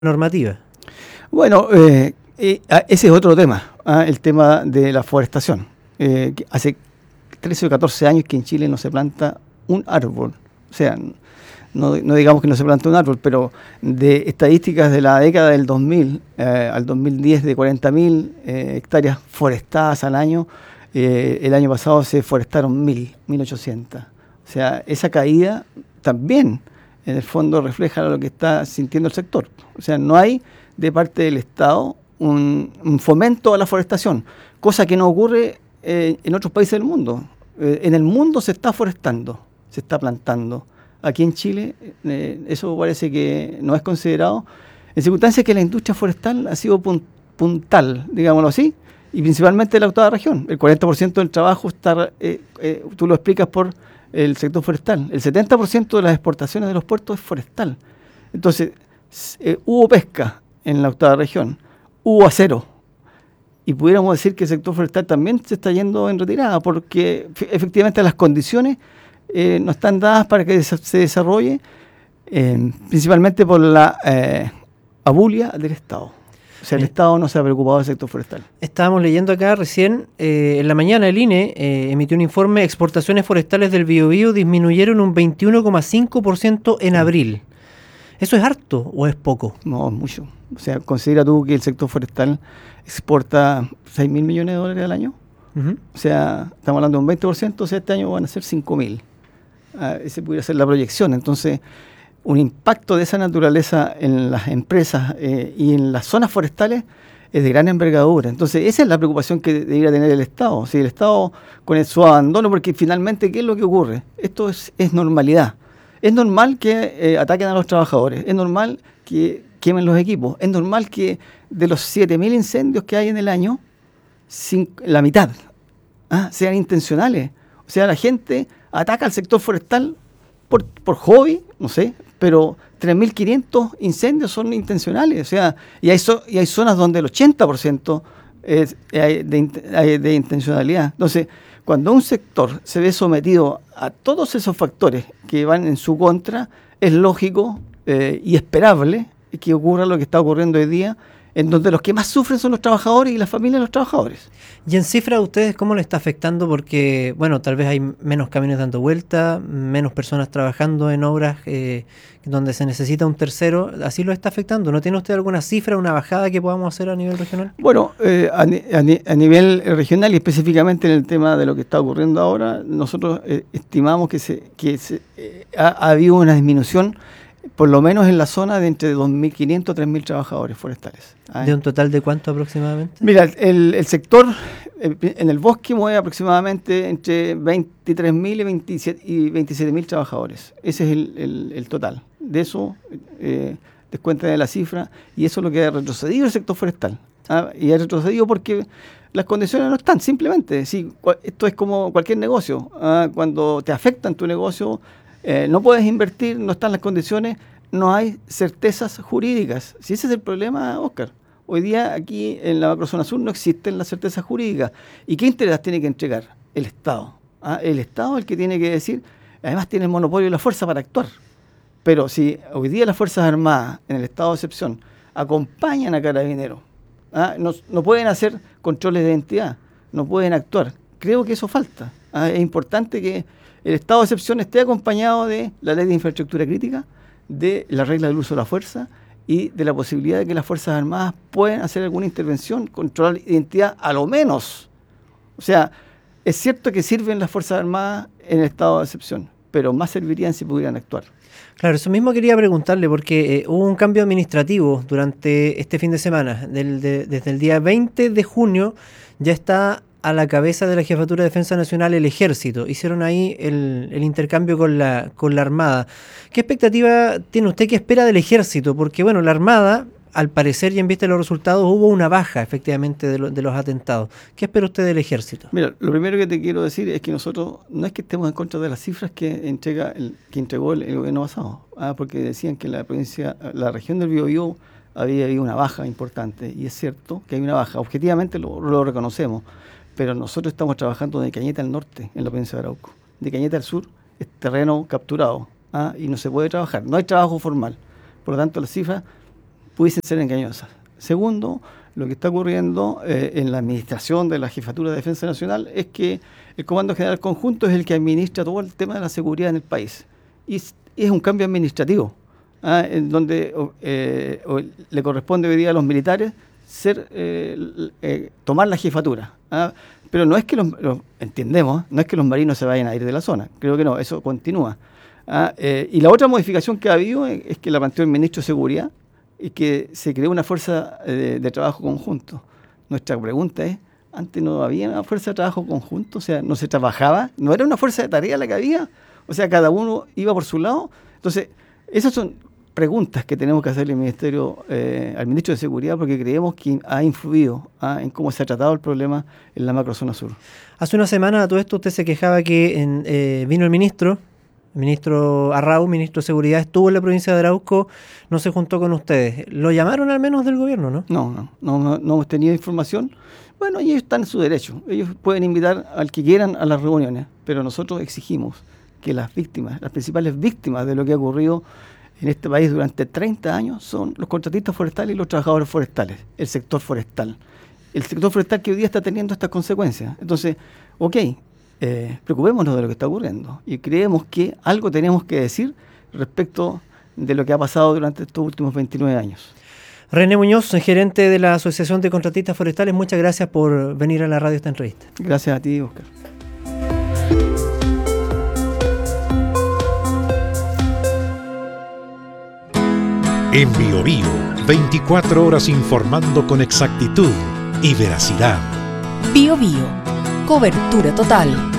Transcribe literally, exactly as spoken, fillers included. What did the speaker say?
normativa. Bueno, eh, eh, ese es otro tema, ¿ah? El tema de la forestación. Eh, que hace trece o catorce años que en Chile no se planta un árbol. O sea, no, no digamos que no se planta un árbol, pero de estadísticas de la década del dos mil eh, al dos mil diez, de cuarenta mil eh, hectáreas forestadas al año, eh, el año pasado se forestaron mil, mil ochocientas. O sea, esa caída también en el fondo refleja lo que está sintiendo el sector. O sea, no hay de parte del Estado un, un fomento a la forestación, cosa que no ocurre eh, en otros países del mundo. Eh, en el mundo se está forestando, se está plantando. Aquí en Chile eh, eso parece que no es considerado, en circunstancias que la industria forestal ha sido pun- puntal, digámoslo así, y principalmente en la octava región. El cuarenta por ciento del trabajo está, eh, eh, tú lo explicas por el sector forestal. El setenta por ciento de las exportaciones de los puertos es forestal. Entonces, eh, hubo pesca en la octava región, hubo acero, y pudiéramos decir que el sector forestal también se está yendo en retirada, porque f- efectivamente las condiciones eh, no están dadas para que se, se desarrolle, eh, principalmente por la eh, abulia del Estado. O sea, el Estado no se ha preocupado del sector forestal. Estábamos leyendo acá recién, eh, en la mañana el I N E eh, emitió un informe: exportaciones forestales del Biobío disminuyeron un veintiuno coma cinco por ciento en abril. ¿Eso es harto o es poco? No, es mucho. O sea, considera tú que el sector forestal exporta seis mil millones de dólares al año. Uh-huh. O sea, estamos hablando de un veinte por ciento, o sea, este año van a ser cinco mil. Ah, ese pudiera ser la proyección. Entonces, un impacto de esa naturaleza en las empresas eh, y en las zonas forestales es de gran envergadura. Entonces, esa es la preocupación que debería tener el Estado. Si el Estado, con el, su abandono, porque finalmente, ¿qué es lo que ocurre? Esto es, es normalidad. Es normal que eh, ataquen a los trabajadores, es normal que quemen los equipos, es normal que de los siete mil incendios que hay en el año, cinco, la mitad ¿ah? sean intencionales. O sea, la gente ataca al sector forestal por, por hobby, no sé, pero tres mil quinientos incendios son intencionales. O sea, y hay, so, y hay zonas donde el ochenta por ciento es de, de, de intencionalidad. Entonces, cuando un sector se ve sometido a todos esos factores que van en su contra, es lógico eh, y esperable que ocurra lo que está ocurriendo hoy día, en donde los que más sufren son los trabajadores y las familias de los trabajadores. Y en cifra, ¿a ustedes cómo les está afectando? Porque, bueno, tal vez hay menos camiones dando vuelta, menos personas trabajando en obras eh, donde se necesita un tercero. ¿Así lo está afectando? ¿No tiene usted alguna cifra, una bajada que podamos hacer a nivel regional? Bueno, eh, a, a, a nivel regional y específicamente en el tema de lo que está ocurriendo ahora, nosotros eh, estimamos que, se, que se, eh, ha, ha habido una disminución, por lo menos en la zona, de entre dos mil quinientos a tres mil trabajadores forestales. ¿Ah? ¿De un total de cuánto aproximadamente? Mira, el, el sector eh, en el bosque mueve aproximadamente entre veintitrés mil y veintisiete mil trabajadores. Ese es el, el, el total. De eso, eh, descuenta de la cifra, y eso es lo que ha retrocedido el sector forestal. ¿Ah? Y ha retrocedido porque las condiciones no están, simplemente. Sí, esto es como cualquier negocio. ¿Ah? Cuando te afecta en tu negocio, Eh, no puedes invertir, no están las condiciones, no hay certezas jurídicas. Si ese es el problema, Óscar. Hoy día aquí en la macrozona sur no existen las certezas jurídicas. ¿Y qué interés las tiene que entregar? El Estado. ¿Ah? El Estado es el que tiene que decir, además tiene el monopolio de la fuerza para actuar. Pero si hoy día las Fuerzas Armadas, en el estado de excepción, acompañan a Carabineros, ¿ah? no, no pueden hacer controles de identidad, no pueden actuar. Creo que eso falta. ¿Ah? Es importante que el estado de excepción esté acompañado de la ley de infraestructura crítica, de la regla del uso de la fuerza y de la posibilidad de que las Fuerzas Armadas puedan hacer alguna intervención, controlar identidad a lo menos. O sea, es cierto que sirven las Fuerzas Armadas en el estado de excepción, pero más servirían si pudieran actuar. Claro, eso mismo quería preguntarle, porque eh, hubo un cambio administrativo durante este fin de semana. Del, de, desde el día veinte de junio ya está a la cabeza de la Jefatura de Defensa Nacional el Ejército. Hicieron ahí el, el intercambio con la, con la Armada. ¿Qué expectativa tiene usted, qué espera del Ejército? Porque, bueno, la Armada, al parecer, y en vista de los resultados, hubo una baja, efectivamente, de, lo, de los atentados. ¿Qué espera usted del Ejército? Mira, lo primero que te quiero decir es que nosotros no es que estemos en contra de las cifras que entrega el, que entregó el, el gobierno pasado, ¿ah? Porque decían que la provincia, la región del Biobío había habido una baja importante, y es cierto que hay una baja, objetivamente lo, lo reconocemos, pero nosotros estamos trabajando de Cañete al norte, en la provincia de Arauco. De Cañete al sur es terreno capturado, ¿ah? Y no se puede trabajar, no hay trabajo formal. Por lo tanto, las cifras pudiesen ser engañosas. Segundo, lo que está ocurriendo eh, en la administración de la Jefatura de Defensa Nacional es que el Comando General Conjunto es el que administra todo el tema de la seguridad en el país. Y es, es un cambio administrativo, ¿ah? En donde eh, le corresponde hoy día a los militares ser eh, eh, tomar la jefatura. ¿Ah? Pero no es que los, los entendemos, no es que los marinos se vayan a ir de la zona. Creo que no, eso continúa. ¿Ah? Eh, y la otra modificación que ha habido es, es que la planteó el Ministro de Seguridad y que se creó una fuerza de, de trabajo conjunto. Nuestra pregunta es, antes no había una fuerza de trabajo conjunto, o sea, no se trabajaba, no era una fuerza de tarea la que había, o sea, cada uno iba por su lado. Entonces, esas son preguntas que tenemos que hacerle al Ministerio, eh, al Ministro de Seguridad, porque creemos que ha influido ¿ah? en cómo se ha tratado el problema en la macrozona sur. Hace una semana a todo esto usted se quejaba que en, eh, vino el ministro, el ministro Arrau, ministro de Seguridad, estuvo en la provincia de Arauco, no se juntó con ustedes. ¿Lo llamaron al menos del gobierno, no? No, no, no, no, no hemos tenido información. Bueno, ellos están en su derecho. Ellos pueden invitar al que quieran a las reuniones, pero nosotros exigimos que las víctimas, las principales víctimas de lo que ha ocurrido en este país durante treinta años son los contratistas forestales y los trabajadores forestales, el sector forestal. El sector forestal que hoy día está teniendo estas consecuencias. Entonces, ok, eh, preocupémonos de lo que está ocurriendo y creemos que algo tenemos que decir respecto de lo que ha pasado durante estos últimos veintinueve años. René Muñoz, gerente de la Asociación de Contratistas Forestales, muchas gracias por venir a la radio esta entrevista. Gracias a ti, Oscar. En Bio Bio, veinticuatro horas informando con exactitud y veracidad. Bio Bio, cobertura total.